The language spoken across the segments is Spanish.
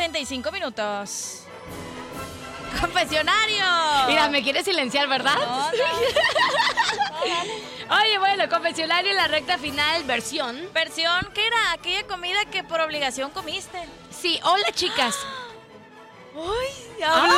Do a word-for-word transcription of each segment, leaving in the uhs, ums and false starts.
cuarenta y cinco minutos. Confesionario. Mira, me quieres silenciar, ¿verdad? No, no. Oye, bueno, confesionario en la recta final, versión. Versión, ¿qué era? Aquella comida que por obligación comiste. Sí, hola, chicas. Uy, hablando,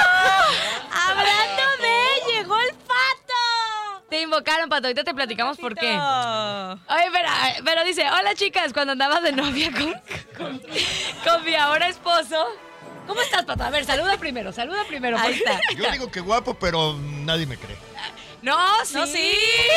hablando de, llegó el pato. Te invocaron, Pato, ahorita te platicamos por qué. Patito. Oye, pero, pero dice, hola, chicas, cuando andaba de novia con, con, con mi ahora esposo. ¿Cómo estás, Pato? A ver, saluda primero, saluda primero. Ahí está. Yo digo que guapo, pero nadie me cree. No, sí. No, sí.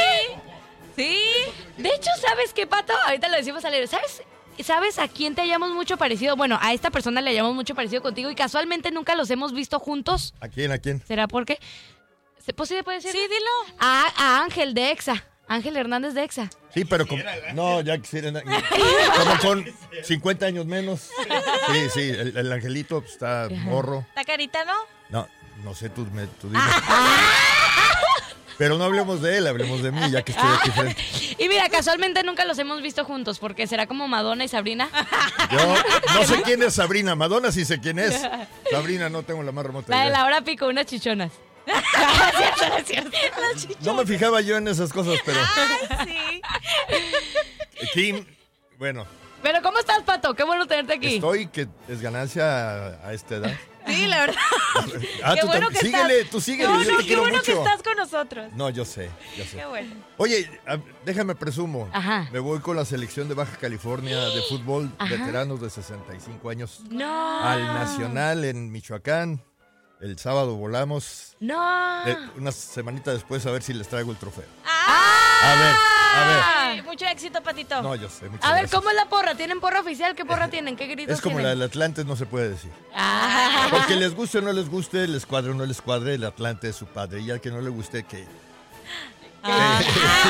Sí. De hecho, ¿sabes qué, Pato? Ahorita lo decimos al aire. ¿Sabes? ¿Sabes a quién te hayamos mucho parecido? Bueno, a esta persona le hayamos mucho parecido contigo y casualmente nunca los hemos visto juntos. ¿A quién? ¿A quién? ¿Será porque? ¿Pues sí puede ser? Sí, dilo. A, a Ángel de Exa. Ángel Hernández de Exa. Sí, pero como... No, ya quisiera... Como con cincuenta años menos. Sí, sí, el, el angelito pues, está morro. ¿La carita, no? No, no sé, tú, me, tú dime. Pero no hablemos de él, hablemos de mí, ya que estoy aquí frente. Y mira, casualmente nunca los hemos visto juntos, porque será como Madonna y Sabrina. Yo no sé quién es Sabrina. Madonna sí sé quién es. Sabrina no tengo la más remota La de idea. la hora pico, unas chichonas. No es cierto, no es cierto. No me fijaba yo en esas cosas, pero... Ay, sí. Kim, bueno, Pero ¿cómo estás, Pato? Qué bueno tenerte aquí. estoy que es ganancia a, a esta edad. Sí, la verdad. Ah, Qué tú bueno tam- que síguele, estás. tú síguele, No, yo no, te qué quiero bueno mucho. que estás con nosotros. No, yo sé, yo sé. Qué bueno. Oye, a- déjame presumo. Ajá. Me voy con la selección de Baja California de fútbol, Ajá. veteranos de sesenta y cinco años, No. al Nacional en Michoacán. El sábado volamos. No. Eh, una semanita después a ver si les traigo el trofeo. ¡Ah! A ver, a ver. Ay, mucho éxito, Patito. No, yo sé. Muchas A ver, gracias. ¿cómo es la porra? ¿Tienen porra oficial? ¿Qué porra tienen? ¿Qué gritos Es como la tienen? del Atlante, no se puede decir. Ah. Porque les guste o no les guste, les cuadre o no les cuadre, el Atlante es su padre. Y al que no le guste, que... Ay,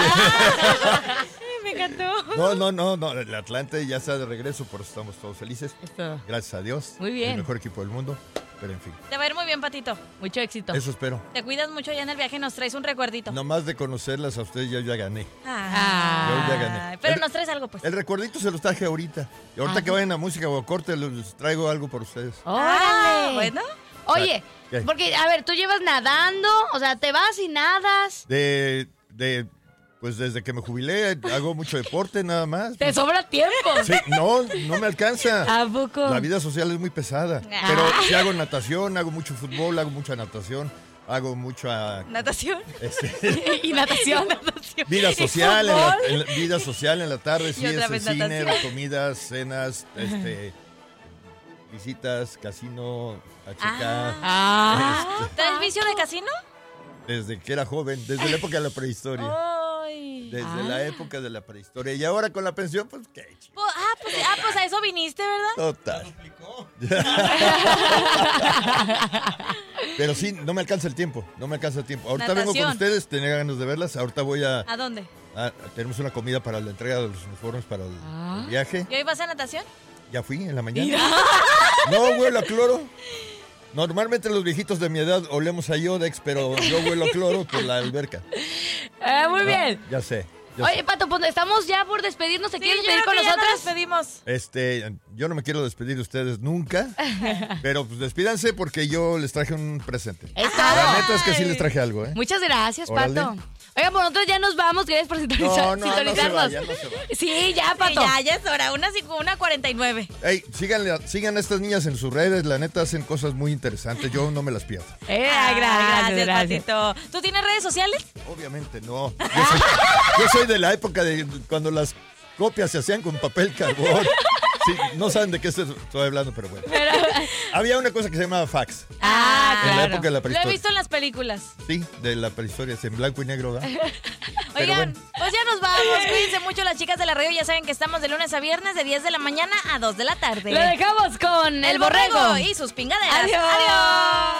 me encantó. No, no, no, no, el Atlante ya está de regreso, por eso estamos todos felices. Esto. Gracias a Dios. Muy bien. El mejor equipo del mundo, pero en fin. Te va a ir muy bien, Patito. Mucho éxito. Eso espero. Te cuidas mucho ya en el viaje, nos traes un recuerdito. Nomás de conocerlas a ustedes, yo ya gané. Ah, Yo ya gané. pero El- nos traes algo, pues. El recuerdito se los traje ahorita. Y ahorita Ah. que vayan a música o a corte, les traigo algo por ustedes. ¡Órale! Ah, bueno. Oye, ¿Qué? porque, a ver, tú llevas nadando, o sea, te vas y nadas. De, de, pues desde que me jubilé, hago mucho deporte nada más. Te sobra tiempo. Sí, no, no me alcanza. ¿A poco? La vida social es muy pesada. Ah. Pero sí hago natación, hago mucho fútbol, hago mucha natación, hago mucha Natación. este, Y natación. vida ¿Y social, en la, fútbol? en la- vida social en la tarde, sí, otra es vez cine, natación. comidas, cenas, este, visitas, casino, H K. Ah. Este, ¿Traes vicio de casino? desde que era joven, desde la época de la prehistoria. Ay. Desde Ah. la época de la prehistoria. Y ahora con la pensión, pues qué chido. Po- ah, pues, ah, pues a eso viniste, ¿verdad? Total. Pero sí, no me alcanza el tiempo. No me alcanza el tiempo. Ahorita vengo Natación. con ustedes, tenía ganas de verlas. Ahorita voy a, ¿A dónde? a- Tenemos una comida para la entrega de los uniformes para el, Ah. el viaje. ¿Y hoy vas a natación? Ya fui en la mañana. No huelo a cloro. Normalmente los viejitos de mi edad olemos a Yodex, pero yo huelo a cloro por la alberca. Eh, muy bien. Ya sé. ya Oye, sé. Pato, pues estamos ya por despedirnos. ¿Te Sí, quieres yo despedir creo con que ya nos nosotros? despedimos. Este, yo no me quiero despedir de ustedes nunca, pero pues despídanse porque yo les traje un presente. Eso. La neta es que sí les traje algo, ¿eh? Muchas gracias, Órale. Pato. Oigan, pues nosotros ya nos vamos. Gracias por sintonizar, No, no, no se sintonizarnos. vayan, no se vayan. Sí, ya, Sí, Pato. ya, ya es hora. Una, cinco- una cuarenta y nueve. Ey, síganle, sigan a estas niñas en sus redes, la neta hacen cosas muy interesantes, yo no me las pierdo. Eh, Ah, gracias, gracias. Patito. ¿Tú tienes redes sociales? Obviamente no. Yo soy, yo soy de la época de cuando las copias se hacían con papel carbón. Sí, no saben de qué estoy estoy hablando, pero bueno. Pero- Había una cosa que se llamaba fax. ah, En la claro. época de la Lo he prehistoria. visto en las películas. Sí, de la prehistoria, es en blanco y negro, ¿verdad? Pero Oigan, bueno. pues ya nos vamos. Cuídense mucho las chicas de la radio. Ya saben que estamos de lunes a viernes de diez de la mañana a dos de la tarde. Lo dejamos con el, El borrego. borrego y sus pingaderas. Adiós. Adiós.